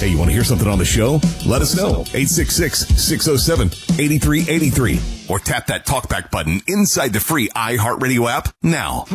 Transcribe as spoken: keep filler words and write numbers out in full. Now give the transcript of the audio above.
Hey, you want to hear something on the show? Let us know. eight six six, six oh seven, eight three eight three. Or tap that talkback button inside the free iHeartRadio app now.